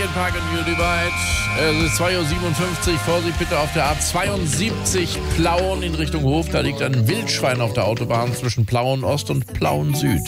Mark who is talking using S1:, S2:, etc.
S1: Linkin Park und You Divide. Es ist 2:57 Uhr. Vorsicht bitte auf der A72 Plauen in Richtung Hof. Da liegt ein Wildschwein auf der Autobahn zwischen Plauen Ost und Plauen Süd.